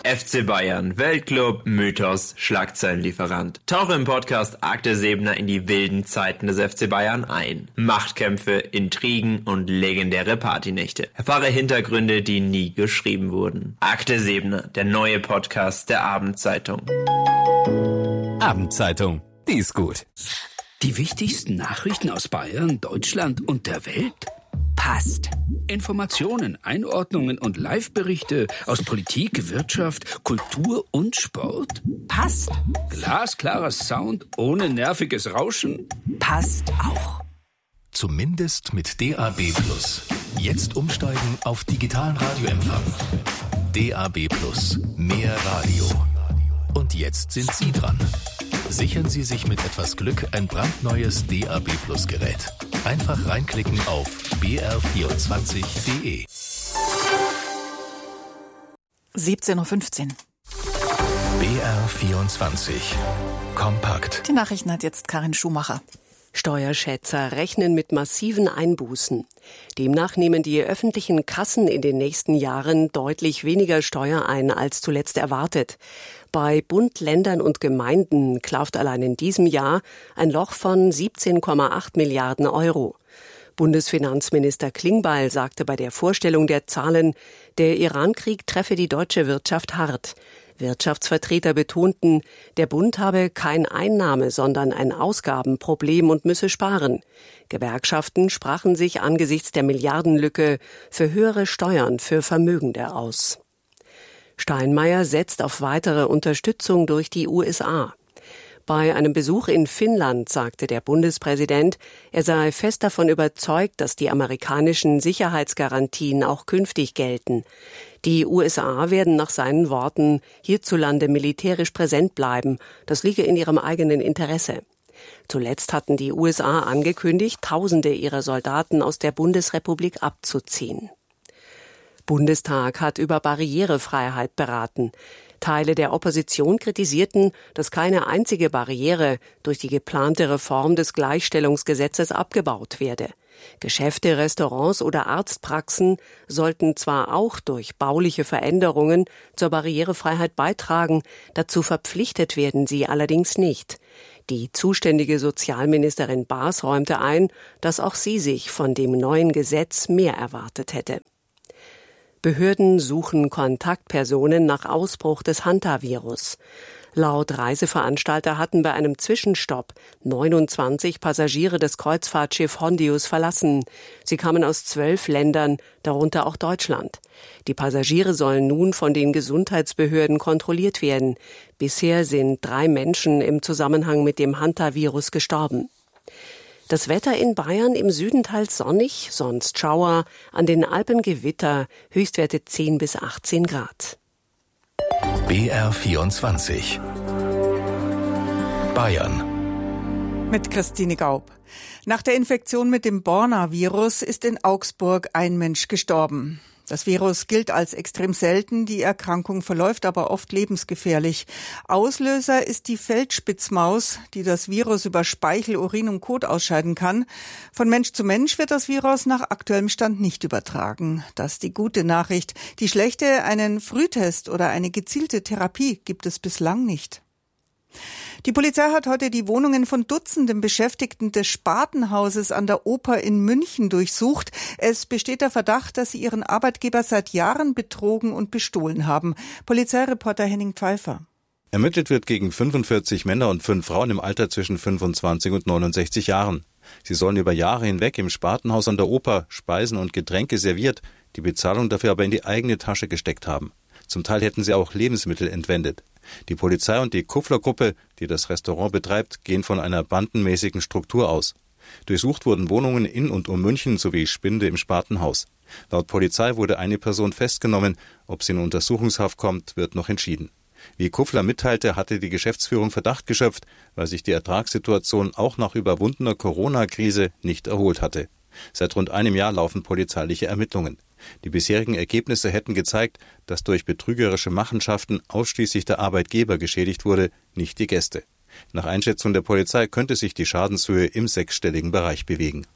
FC Bayern, Weltclub, Mythos, Schlagzeilenlieferant. Tauche im Podcast Akte Seebner in die wilden Zeiten des FC Bayern ein. Machtkämpfe, Intrigen und legendäre Partynächte. Erfahre Hintergründe, die nie geschrieben wurden. Akte Seebner, der neue Podcast der Abendzeitung. Abendzeitung, die ist gut. Die wichtigsten Nachrichten aus Bayern, Deutschland und der Welt? Passt. Informationen, Einordnungen und Live-Berichte aus Politik, Wirtschaft, Kultur und Sport? Passt. Glasklarer Sound ohne nerviges Rauschen? Passt auch. Zumindest mit DAB+. Jetzt umsteigen auf digitalen Radioempfang. DAB+. Mehr Radio. Und jetzt sind Sie dran. Sichern Sie sich mit etwas Glück ein brandneues DAB+ Gerät. Einfach reinklicken auf br24.de. 17:15 Uhr. BR24. Kompakt. Die Nachrichten hat jetzt Karin Schumacher. Steuerschätzer rechnen mit massiven Einbußen. Demnach nehmen die öffentlichen Kassen in den nächsten Jahren deutlich weniger Steuer ein als zuletzt erwartet. Bei Bund, Ländern und Gemeinden klafft allein in diesem Jahr ein Loch von 17,8 Milliarden Euro. Bundesfinanzminister Klingbeil sagte bei der Vorstellung der Zahlen, der Irankrieg treffe die deutsche Wirtschaft hart. Wirtschaftsvertreter betonten, der Bund habe kein Einnahme-, sondern ein Ausgabenproblem und müsse sparen. Gewerkschaften sprachen sich angesichts der Milliardenlücke für höhere Steuern für Vermögende aus. Steinmeier setzt auf weitere Unterstützung durch die USA. Bei einem Besuch in Finnland sagte der Bundespräsident, er sei fest davon überzeugt, dass die amerikanischen Sicherheitsgarantien auch künftig gelten. Die USA werden nach seinen Worten hierzulande militärisch präsent bleiben. Das liege in ihrem eigenen Interesse. Zuletzt hatten die USA angekündigt, Tausende ihrer Soldaten aus der Bundesrepublik abzuziehen. Bundestag hat über Barrierefreiheit beraten. Teile der Opposition kritisierten, dass keine einzige Barriere durch die geplante Reform des Gleichstellungsgesetzes abgebaut werde. Geschäfte, Restaurants oder Arztpraxen sollten zwar auch durch bauliche Veränderungen zur Barrierefreiheit beitragen, dazu verpflichtet werden sie allerdings nicht. Die zuständige Sozialministerin Baas räumte ein, dass auch sie sich von dem neuen Gesetz mehr erwartet hätte. Behörden suchen Kontaktpersonen nach Ausbruch des Hantavirus. Laut Reiseveranstalter hatten bei einem Zwischenstopp 29 Passagiere das Kreuzfahrtschiff Hondius verlassen. Sie kamen aus 12 Ländern, darunter auch Deutschland. Die Passagiere sollen nun von den Gesundheitsbehörden kontrolliert werden. Bisher sind 3 Menschen im Zusammenhang mit dem Hantavirus gestorben. Das Wetter in Bayern im Süden teils sonnig, sonst Schauer, an den Alpen Gewitter, Höchstwerte 10 bis 18 Grad. BR24 Bayern. Mit Christine Gaub. Nach der Infektion mit dem Borna-Virus ist in Augsburg ein Mensch gestorben. Das Virus gilt als extrem selten, die Erkrankung verläuft aber oft lebensgefährlich. Auslöser ist die Feldspitzmaus, die das Virus über Speichel, Urin und Kot ausscheiden kann. Von Mensch zu Mensch wird das Virus nach aktuellem Stand nicht übertragen. Das ist die gute Nachricht. Die schlechte, einen Frühtest oder eine gezielte Therapie gibt es bislang nicht. Die Polizei hat heute die Wohnungen von Dutzenden Beschäftigten des Spatenhauses an der Oper in München durchsucht. Es besteht der Verdacht, dass sie ihren Arbeitgeber seit Jahren betrogen und bestohlen haben. Polizeireporter Henning Pfeiffer. Ermittelt wird gegen 45 Männer und 5 Frauen im Alter zwischen 25 und 69 Jahren. Sie sollen über Jahre hinweg im Spatenhaus an der Oper Speisen und Getränke serviert, die Bezahlung dafür aber in die eigene Tasche gesteckt haben. Zum Teil hätten sie auch Lebensmittel entwendet. Die Polizei und die Kuffler-Gruppe, die das Restaurant betreibt, gehen von einer bandenmäßigen Struktur aus. Durchsucht wurden Wohnungen in und um München sowie Spinde im Spatenhaus. Laut Polizei wurde eine Person festgenommen. Ob sie in Untersuchungshaft kommt, wird noch entschieden. Wie Kuffler mitteilte, hatte die Geschäftsführung Verdacht geschöpft, weil sich die Ertragssituation auch nach überwundener Corona-Krise nicht erholt hatte. Seit rund einem Jahr laufen polizeiliche Ermittlungen. Die bisherigen Ergebnisse hätten gezeigt, dass durch betrügerische Machenschaften ausschließlich der Arbeitgeber geschädigt wurde, nicht die Gäste. Nach Einschätzung der Polizei könnte sich die Schadenshöhe im 6-stelligen Bereich bewegen.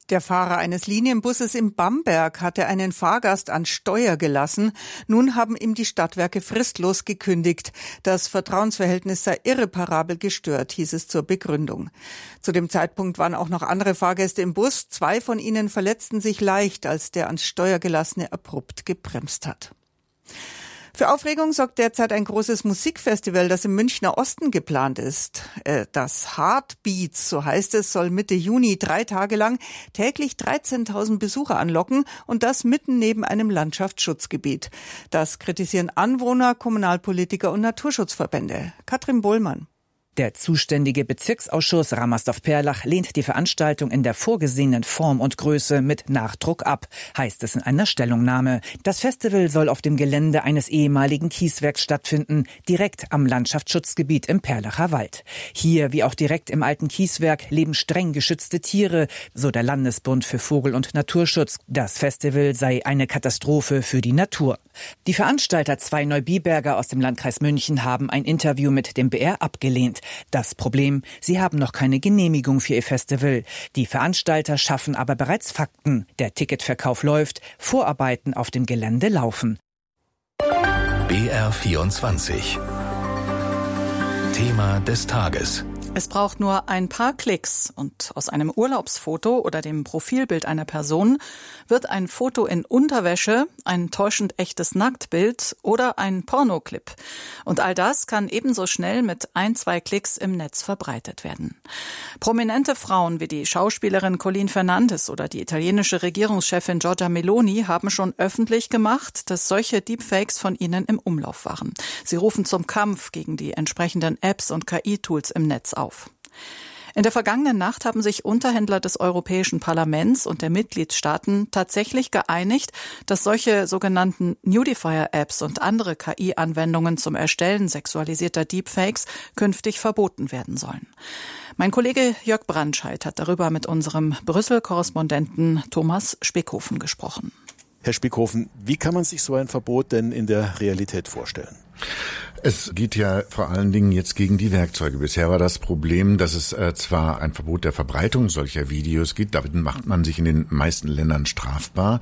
Der Fahrer eines Linienbusses in Bamberg hatte einen Fahrgast an Steuer gelassen. Nun haben ihm die Stadtwerke fristlos gekündigt. Das Vertrauensverhältnis sei irreparabel gestört, hieß es zur Begründung. Zu dem Zeitpunkt waren auch noch andere Fahrgäste im Bus. 2 von ihnen verletzten sich leicht, als der ans Steuer gelassene abrupt gebremst hat. Für Aufregung sorgt derzeit ein großes Musikfestival, das im Münchner Osten geplant ist. Das Heartbeats, so heißt es, soll Mitte Juni 3 Tage lang täglich 13.000 Besucher anlocken und das mitten neben einem Landschaftsschutzgebiet. Das kritisieren Anwohner, Kommunalpolitiker und Naturschutzverbände. Katrin Bohlmann. Der zuständige Bezirksausschuss Ramersdorf-Perlach lehnt die Veranstaltung in der vorgesehenen Form und Größe mit Nachdruck ab, heißt es in einer Stellungnahme. Das Festival soll auf dem Gelände eines ehemaligen Kieswerks stattfinden, direkt am Landschaftsschutzgebiet im Perlacher Wald. Hier, wie auch direkt im alten Kieswerk, leben streng geschützte Tiere, so der Landesbund für Vogel- und Naturschutz. Das Festival sei eine Katastrophe für die Natur. Die Veranstalter 2 Neubiberger aus dem Landkreis München haben ein Interview mit dem BR abgelehnt. Das Problem, sie haben noch keine Genehmigung für ihr Festival. Die Veranstalter schaffen aber bereits Fakten. Der Ticketverkauf läuft, Vorarbeiten auf dem Gelände laufen. BR24 Thema des Tages. Es braucht nur ein paar Klicks und aus einem Urlaubsfoto oder dem Profilbild einer Person wird ein Foto in Unterwäsche, ein täuschend echtes Nacktbild oder ein Pornoclip. Und all das kann ebenso schnell mit 1-2 Klicks im Netz verbreitet werden. Prominente Frauen wie die Schauspielerin Colleen Fernandes oder die italienische Regierungschefin Giorgia Meloni haben schon öffentlich gemacht, dass solche Deepfakes von ihnen im Umlauf waren. Sie rufen zum Kampf gegen die entsprechenden Apps und KI-Tools im Netz auf. In der vergangenen Nacht haben sich Unterhändler des Europäischen Parlaments und der Mitgliedstaaten tatsächlich geeinigt, dass solche sogenannten Nudifier-Apps und andere KI-Anwendungen zum Erstellen sexualisierter Deepfakes künftig verboten werden sollen. Mein Kollege Jörg Brandscheid hat darüber mit unserem Brüssel-Korrespondenten Thomas Spickhofen gesprochen. Herr Spickhofen, wie kann man sich so ein Verbot denn in der Realität vorstellen? Es geht ja vor allen Dingen jetzt gegen die Werkzeuge. Bisher war das Problem, dass es zwar ein Verbot der Verbreitung solcher Videos gibt, damit macht man sich in den meisten Ländern strafbar,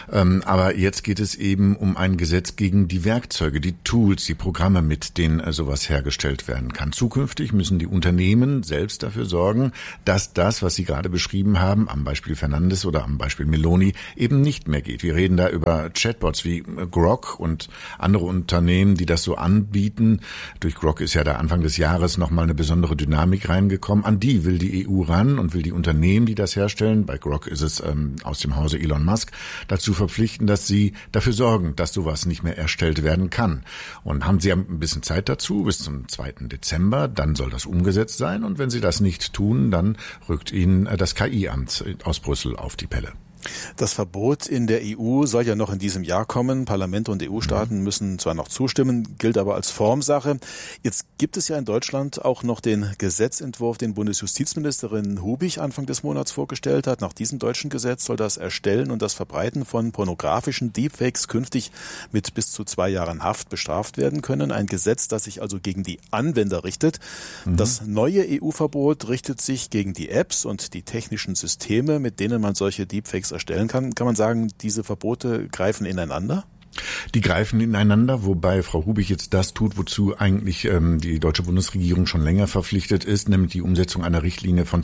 aber jetzt geht es eben um ein Gesetz gegen die Werkzeuge, die Tools, die Programme, mit denen sowas hergestellt werden kann. Zukünftig müssen die Unternehmen selbst dafür sorgen, dass das, was Sie gerade beschrieben haben, am Beispiel Fernandes oder am Beispiel Meloni, eben nicht mehr geht. Wir reden da über Chatbots wie Grok und andere Unternehmen, die das so anbieten. Durch Grok ist ja da Anfang des Jahres nochmal eine besondere Dynamik reingekommen. An die will die EU ran und will die Unternehmen, die das herstellen, bei Grok ist es aus dem Hause Elon Musk, dazu verpflichten, dass sie dafür sorgen, dass sowas nicht mehr erstellt werden kann. Und haben sie ein bisschen Zeit dazu, bis zum 2. Dezember, dann soll das umgesetzt sein. Und wenn sie das nicht tun, dann rückt ihnen das KI-Amt aus Brüssel auf die Pelle. Das Verbot in der EU soll ja noch in diesem Jahr kommen. Parlament und EU-Staaten müssen zwar noch zustimmen, gilt aber als Formsache. Jetzt gibt es ja in Deutschland auch noch den Gesetzentwurf, den Bundesjustizministerin Hubig Anfang des Monats vorgestellt hat. Nach diesem deutschen Gesetz soll das Erstellen und das Verbreiten von pornografischen Deepfakes künftig mit bis zu 2 Jahren Haft bestraft werden können. Ein Gesetz, das sich also gegen die Anwender richtet. Das neue EU-Verbot richtet sich gegen die Apps und die technischen Systeme, mit denen man solche Deepfakes erstellen kann. Kann man sagen, diese Verbote greifen ineinander? Die greifen ineinander, wobei Frau Hubig jetzt das tut, wozu eigentlich die deutsche Bundesregierung schon länger verpflichtet ist, nämlich die Umsetzung einer Richtlinie von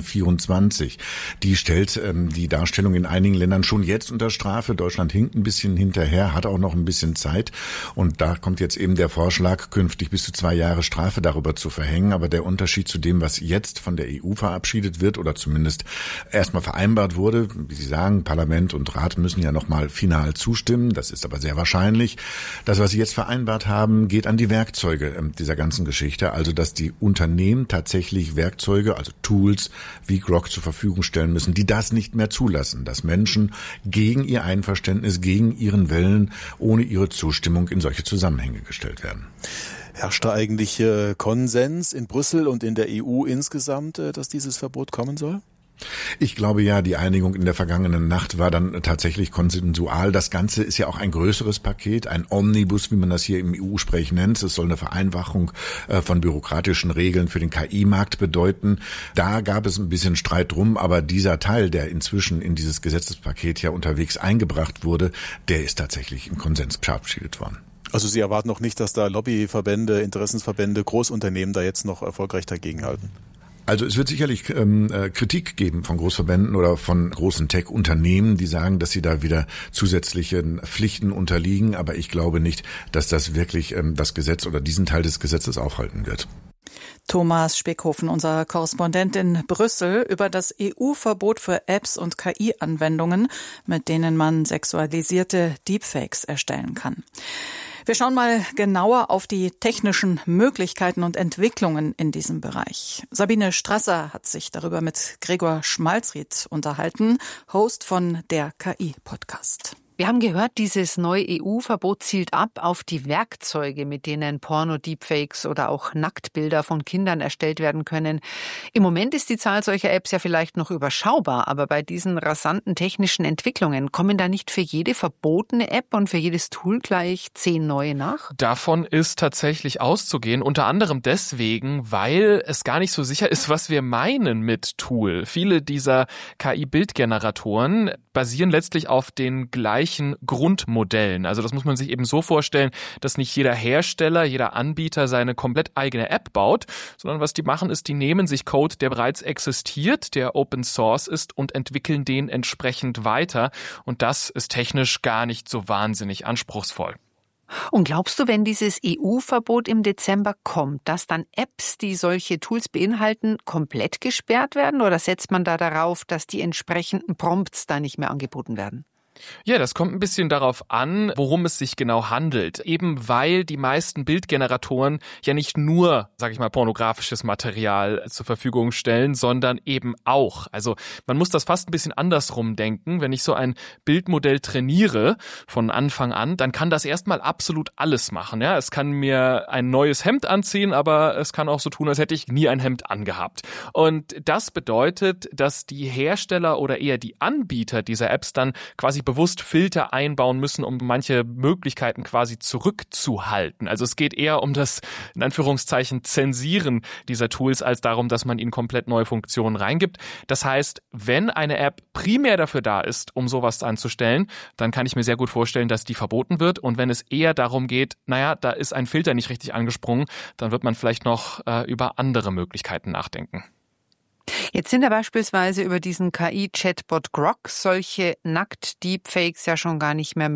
2024. Die stellt die Darstellung in einigen Ländern schon jetzt unter Strafe. Deutschland hinkt ein bisschen hinterher, hat auch noch ein bisschen Zeit. Und da kommt jetzt eben der Vorschlag, künftig bis zu 2 Jahre Strafe darüber zu verhängen. Aber der Unterschied zu dem, was jetzt von der EU verabschiedet wird oder zumindest erstmal vereinbart wurde, wie Sie sagen, Parlament und Rat müssen ja nochmal final zustimmen. Das ist aber sehr wahrscheinlich. Das, was Sie jetzt vereinbart haben, geht an die Werkzeuge dieser ganzen Geschichte. Also, dass die Unternehmen tatsächlich Werkzeuge, also Tools wie Grok zur Verfügung stellen müssen, die das nicht mehr zulassen. Dass Menschen gegen ihr Einverständnis, gegen ihren Willen, ohne ihre Zustimmung in solche Zusammenhänge gestellt werden. Herrscht da eigentlich Konsens in Brüssel und in der EU insgesamt, dass dieses Verbot kommen soll? Ich glaube ja, die Einigung in der vergangenen Nacht war dann tatsächlich konsensual. Das Ganze ist ja auch ein größeres Paket, ein Omnibus, wie man das hier im EU-Sprech nennt. Es soll eine Vereinfachung von bürokratischen Regeln für den KI-Markt bedeuten. Da gab es ein bisschen Streit drum, aber dieser Teil, der inzwischen in dieses Gesetzespaket ja unterwegs eingebracht wurde, der ist tatsächlich im Konsens verabschiedet worden. Also Sie erwarten noch nicht, dass da Lobbyverbände, Interessensverbände, Großunternehmen da jetzt noch erfolgreich dagegenhalten? Also es wird sicherlich Kritik geben von Großverbänden oder von großen Tech-Unternehmen, die sagen, dass sie da wieder zusätzlichen Pflichten unterliegen. Aber ich glaube nicht, dass das wirklich das Gesetz oder diesen Teil des Gesetzes aufhalten wird. Thomas Speckhofen, unser Korrespondent in Brüssel, über das EU-Verbot für Apps und KI-Anwendungen, mit denen man sexualisierte Deepfakes erstellen kann. Wir schauen mal genauer auf die technischen Möglichkeiten und Entwicklungen in diesem Bereich. Sabine Strasser hat sich darüber mit Gregor Schmalzried unterhalten, Host von der KI-Podcast. Wir haben gehört, dieses neue EU-Verbot zielt ab auf die Werkzeuge, mit denen Porno-Deepfakes oder auch Nacktbilder von Kindern erstellt werden können. Im Moment ist die Zahl solcher Apps ja vielleicht noch überschaubar, aber bei diesen rasanten technischen Entwicklungen kommen da nicht für jede verbotene App und für jedes Tool gleich 10 neue nach? Davon ist tatsächlich auszugehen, unter anderem deswegen, weil es gar nicht so sicher ist, was wir meinen mit Tool. Viele dieser KI-Bildgeneratoren basieren letztlich auf den gleichen Grundmodellen. Also das muss man sich eben so vorstellen, dass nicht jeder Hersteller, jeder Anbieter seine komplett eigene App baut, sondern was die machen ist, die nehmen sich Code, der bereits existiert, der Open Source ist und entwickeln den entsprechend weiter. Und das ist technisch gar nicht so wahnsinnig anspruchsvoll. Und glaubst du, wenn dieses EU-Verbot im Dezember kommt, dass dann Apps, die solche Tools beinhalten, komplett gesperrt werden? Oder setzt man da darauf, dass die entsprechenden Prompts da nicht mehr angeboten werden? Ja, das kommt ein bisschen darauf an, worum es sich genau handelt. Eben weil die meisten Bildgeneratoren ja nicht nur, sage ich mal, pornografisches Material zur Verfügung stellen, sondern eben auch. Also man muss das fast ein bisschen andersrum denken. Wenn ich so ein Bildmodell trainiere von Anfang an, dann kann das erstmal absolut alles machen. Ja, es kann mir ein neues Hemd anziehen, aber es kann auch so tun, als hätte ich nie ein Hemd angehabt. Und das bedeutet, dass die Hersteller oder eher die Anbieter dieser Apps dann quasi bewusst Filter einbauen müssen, um manche Möglichkeiten quasi zurückzuhalten. Also es geht eher um das, in Anführungszeichen, Zensieren dieser Tools, als darum, dass man ihnen komplett neue Funktionen reingibt. Das heißt, wenn eine App primär dafür da ist, um sowas anzustellen, dann kann ich mir sehr gut vorstellen, dass die verboten wird. Und wenn es eher darum geht, naja, da ist ein Filter nicht richtig angesprungen, dann wird man vielleicht noch über andere Möglichkeiten nachdenken. Jetzt sind ja beispielsweise über diesen KI-Chatbot Grok solche Nackt-Deepfakes ja schon gar nicht mehr